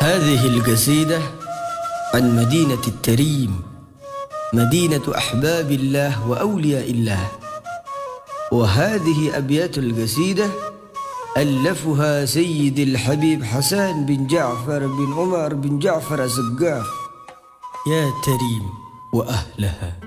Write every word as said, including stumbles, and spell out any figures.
هذه القصيدة عن مدينة التريم، مدينة أحباب الله وأولياء الله. وهذه أبيات القصيدة ألفها سيد الحبيب حسان بن جعفر بن عمر بن جعفر الزقاف. يا تريم وأهلها.